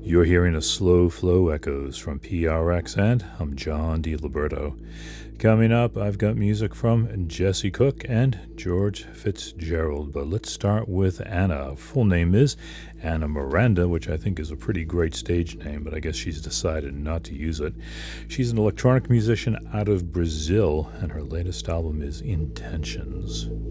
You're hearing a slow flow echoes from PRX, and I'm John DiLiberto. Coming up, I've got music from Jesse Cook and George Fitzgerald, but let's start with Anna. Full name is Anna Miranda, which I think is a pretty great stage name, but I guess she's decided not to use it. She's an electronic musician out of Brazil, and her latest album is Intentions.